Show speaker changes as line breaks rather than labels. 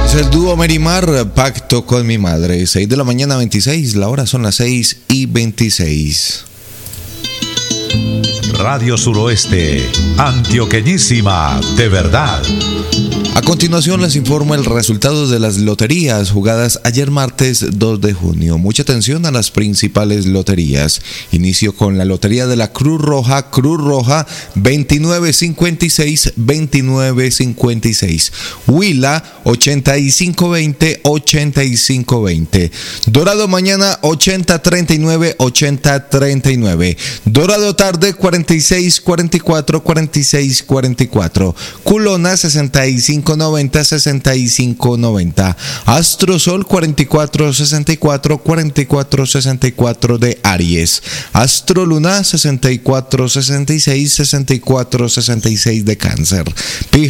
Es el dúo Merimar, Pacto con mi madre. 6 de la mañana 26, la hora son las 6:26.
Radio Suroeste, antioqueñísima de verdad.
A continuación les informo el resultado de las loterías jugadas ayer martes 2 de junio. Mucha atención a las principales loterías. Inicio con la lotería de la Cruz Roja 2956, 2956. Huila 8520, 8520. Dorado mañana 8039, 8039. Dorado tarde 4644, 4644. Culona 6590, 6590. Astro Sol 4464, 4464 de Aries. Astro Luna 6466, 6466 de Cáncer.